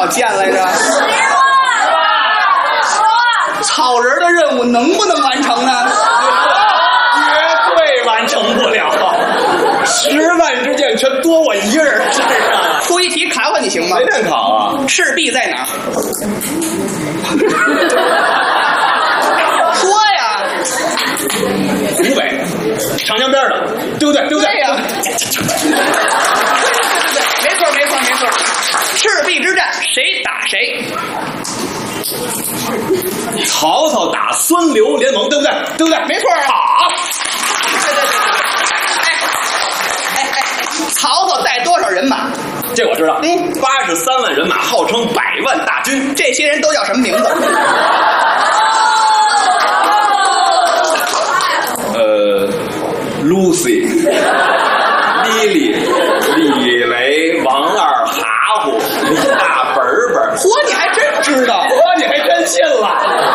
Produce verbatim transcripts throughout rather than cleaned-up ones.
好见来着？草人的任务能不能完成呢？ 绝对完成不了，十万支箭全多我一个人身上。 出一题考考你行吗？ 随便考啊。 赤壁在哪儿？说呀。 湖北，长江边的，对不对？对不对？ 对呀。没错，没错，没错。赤壁之战谁打谁？ 曹操打孙刘联盟，对不对？对不对？ 没错啊。 好。 对对对。哎哎哎，曹操带多少人马？ 这我知道。 嗯， 八十三万人马，号称百万大军。 这些人都叫什么名字？ 呃 ，Lucy、莉莉、李雷、王二、哈虎、李大本本。 嚯，你还真知道？ 嚯，你还真信了？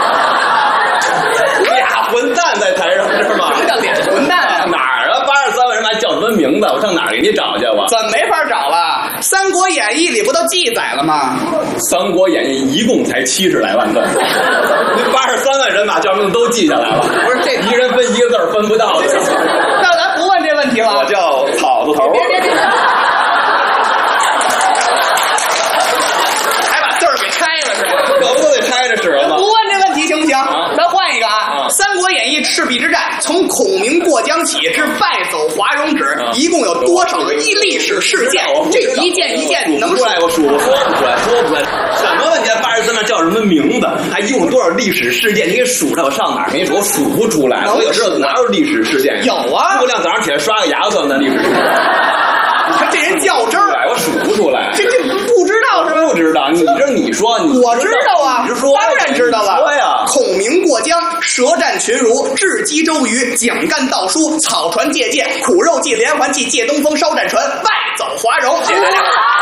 俩混蛋在台上是吗？ 什么叫俩混蛋啊？ 哪儿啊？八十三万人马叫什么名字？我上哪儿给你找去？我怎么没法找了？《三国演义》里不都记载了吗？ 《三国演义》一共才七十来万字，那八十三万人马叫名字都记下来了。 不是这一个人分一个字儿分不到的。 那咱不问这问题了。 我叫草字头。 别别别！还把字儿给拆了是吧？ 可不都得拆着使了吗？ 不问这问题行不行？ 啊、 咱换一个啊， 啊 《三国演义》赤壁之战从孔明过江起至败走华容止，啊、一共有多少个一历史事件？这一件一件能数出来？我数我说不出来，说不出来。什么问题？八十三万叫什么名字？还一共多少历史事件？你给数出来，我上哪儿给你数？我数不出来。我有知道哪有历史事件？ 有啊， 诸葛亮早上起来刷个牙算的历史事件。 你看这人较真儿， 我数不出来。 这这不知道是吧？ 不知道，你这你说，你我知道啊， 你说当然知道了。 说呀， 孔明过江，舌战群儒，智击周瑜，蒋干盗书，草船借箭，苦肉计连环计，借东风烧战船，败走华容。谢谢大家。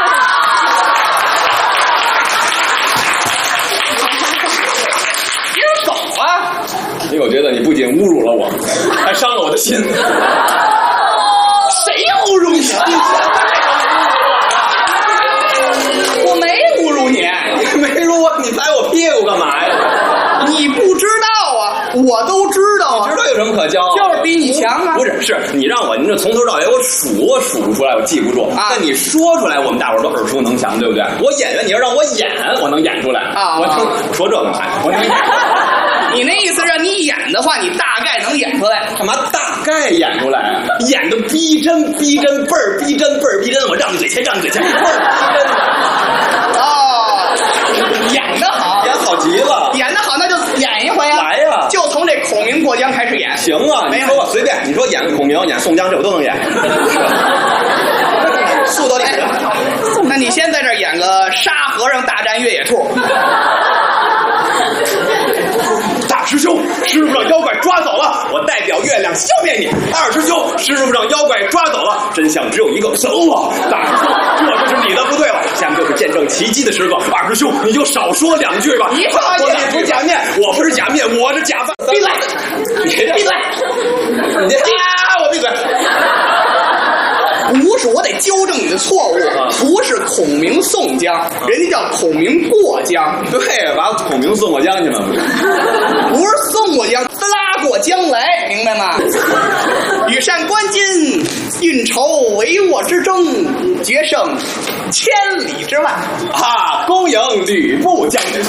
接着走啊！ 因为我觉得你不仅侮辱了我，还伤了我的心。 谁侮辱你了？我没侮辱你， 你没辱我，你拍我屁股干嘛呀？ 你不知道啊，我都知道啊。 知道有什么可骄傲？ 就是比你强啊！ 不是，是你让我，你这从头到尾我数，我数不出来，我记不住。啊，但你说出来，我们大伙儿都耳熟能详，对不对？我演员，你要让我演，我能演出来啊！ 我听我说这干嘛？我能演。 你那意思让你演的话，你大概能演出来？ 干嘛大概演出来？演的逼真逼真，倍儿逼真倍儿逼真，我让你嘴欠，让你嘴欠，倍儿逼真的。 哦，演得好， 演好极了， 演得好，那就演一回啊！ 来呀、啊， 就从这孔明过江开始演。 行啊，你说吧，随便，你说演孔明、演宋江，这我都能演。 素都演。那你先在这儿演个沙和尚大战越野兔。 大师兄，师傅让妖怪抓走了，我代表月亮消灭你。二师兄，师傅让妖怪抓走了，真相只有一个，走啊！大师兄，这就是你的不对了。下面就是见证奇迹的时刻，二师兄你就少说两句吧。 你他我不是假面，我不是假面，我是假扮。 闭嘴！闭嘴！ 你这啊！我闭嘴！ 不是，我得纠正你的错误，不是孔明宋江，人家叫孔明过江。 对，把孔明送过江去嘛， 不是送过江，拉过江来，明白吗？羽扇纶巾，运筹帷幄之争，决胜千里之外。 啊，恭迎吕布将军。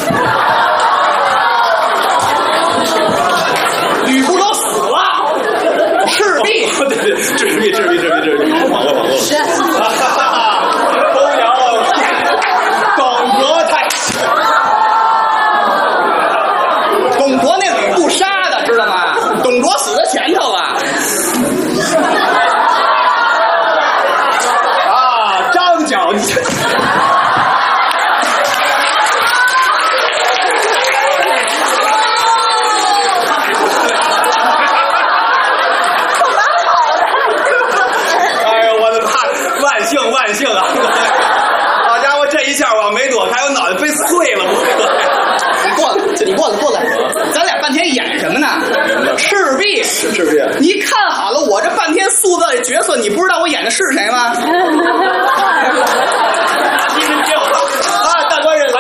吕布都死了，赤壁， 对对，赤壁，赤壁，赤壁，赤壁，网络，网络。恭迎董卓太子。 董卓那吕布杀的，知道吗？董卓死在前头了。 啊，张角，你。万幸万幸啊！好家伙，这一下我没躲开，我脑袋飞碎了！ 你过来，你过来，过来，咱俩半天演什么呢？赤壁， 赤壁， 你看好了，我这半天塑造的角色，你不知道我演的是谁吗？ 啊，大官人来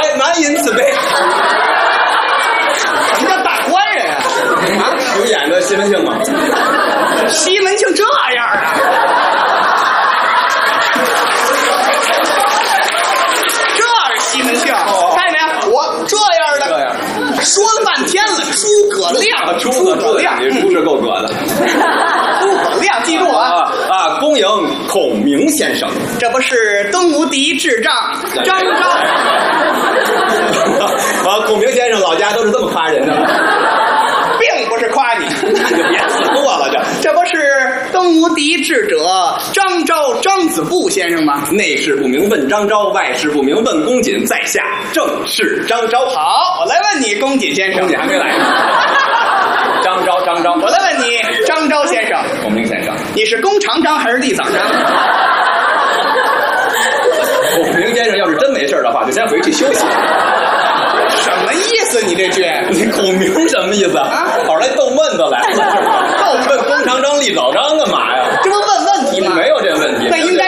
明先生。 这不是东吴第一智障张昭？ 啊，孔明先生老家都是这么夸人的， 并不是夸你， 那就别说我了。这这不是东吴第一智者张昭张子布先生吗？ 内事不明问张昭，外事不明问公瑾，在下正是张昭。 好，我来问你，公瑾先生。 公瑾还没来呢。张昭，张昭， 我来问你，张昭先生， 孔明先生， 你是弓长张还是立早张？ 孔明先生要是真没事的话，就先回去休息。 什么意思？你这句？ 你孔明什么意思啊？跑来逗闷子来，逗闷弓长张立早张干嘛呀？